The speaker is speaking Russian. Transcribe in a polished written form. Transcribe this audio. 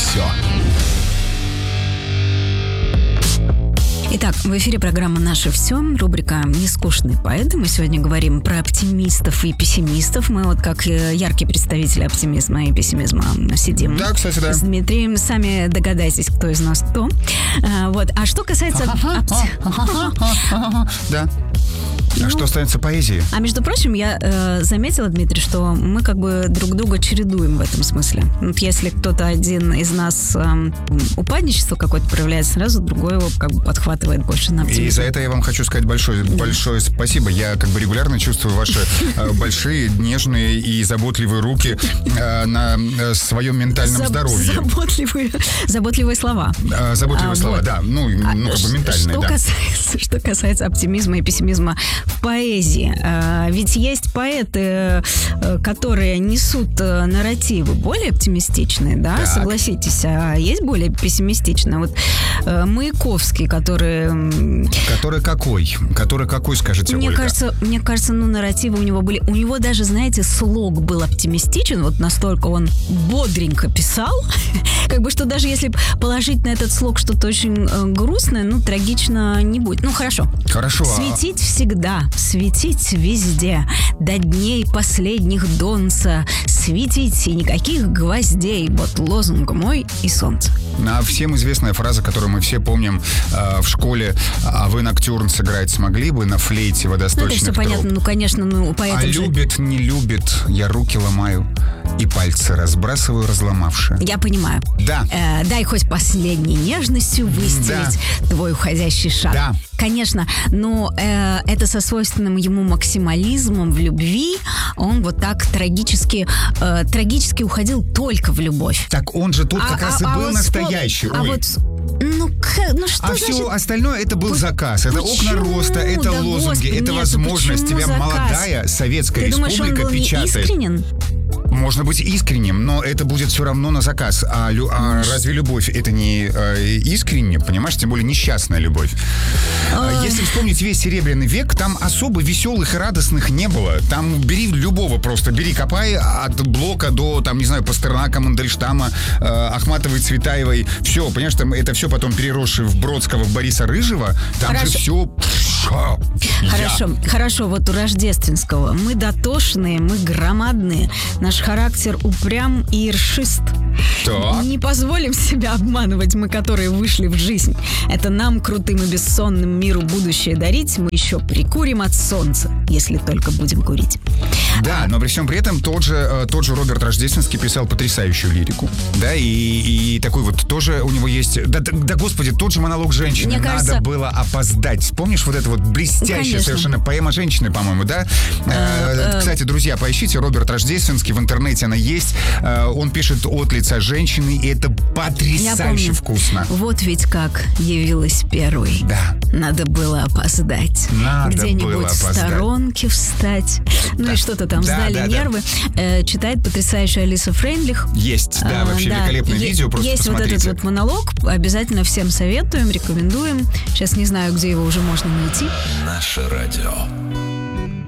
все. Итак, в эфире программа «Наше все», рубрика «Нескучный поэт». Мы сегодня говорим про оптимистов и пессимистов. Мы вот как яркие представители оптимизма и пессимизма сидим. Да, кстати, да. С Дмитрием. Сами догадайтесь, кто из нас кто. Вот. А что касается... Да. А что становится поэзией? А между прочим, я заметила, Дмитрий, что мы как бы друг друга чередуем в этом смысле. Вот если кто-то один из нас упадничество какое-то проявляет, сразу другой его как бы подхватывает больше на оптимизм. И за это я вам хочу сказать большое спасибо. Я как бы регулярно чувствую ваши большие, нежные и заботливые руки на своем ментальном здоровье. Заботливые слова. Заботливые слова, да. Ну, как бы ментальные, да. Что касается оптимизма и пессимизма в поэзии. Ведь есть поэты, которые несут нарративы более оптимистичные, да, так. Согласитесь, а есть более пессимистичные. Вот Маяковский, который какой, скажете, Ольга? Мне кажется, нарративы у него были... У него даже, знаете, слог был оптимистичен, вот настолько он бодренько писал, как бы, что даже если положить на этот слог что-то очень грустное, трагично не будет. Хорошо. Светить всегда, светить везде, до дней последних донца, светить и никаких гвоздей, вот лозунг мой и солнце. Всем известная фраза, которую мы все помним в школе: а вы ноктюрн сыграть смогли бы на флейте водосточных это все троп? Понятно, конечно, поэтому а любит, не любит, я руки ломаю и пальцы разбрасываю, разломавши. Я понимаю. Да. Дай хоть последней нежностью выстелить твой уходящий шаг. Да. Конечно, но это со свойственным ему максимализмом в любви. Он вот так трагически уходил только в любовь. Так он же тут как раз и был настоящий. Что все остальное это был заказ. Это окна роста, это лозунги, это возможность. Тебя молодая Советская Республика печатает. Искренен? Можно быть искренним, но это будет все равно на заказ. А разве любовь это не искренне, понимаешь? Тем более несчастная любовь. Если вспомнить весь Серебряный век, там особо веселых и радостных не было. Там бери любого просто, копай от Блока до, Пастернака, Мандельштама, Ахматовой, Цветаевой. Все, понимаешь, там это все потом переросшее в Бродского, в Бориса Рыжего. Там же все... Хорошо, вот у Рождественского. Мы дотошные, мы громадные. Наш характер упрям и ершист. Так. Не позволим себя обманывать, мы, которые вышли в жизнь. Это нам, крутым и бессонным, миру будущее дарить. Мы еще прикурим от солнца, если только будем курить. Да, но при всем при этом тот же Роберт Рождественский писал потрясающую лирику. Да, и такой вот тоже у него есть... Да, господи, тот же монолог женщины. Мне кажется... Надо было опоздать. Помнишь вот это вот блестящая совершенно поэма женщины, по-моему, да? Кстати, друзья, поищите Роберт Рождественский, в интернете она есть. Он пишет от лица женщины, и это потрясающе вкусно. Вот ведь как явилась первой. Да. Надо было опоздать. Где-нибудь в сторонке встать. И что-то там сдали нервы. Читает потрясающая Алиса Фрейндлих. Есть, вообще великолепное видео, просто есть посмотрите. Вот этот вот монолог, обязательно всем советуем, рекомендуем. Сейчас не знаю, где его уже можно найти. Наше радио.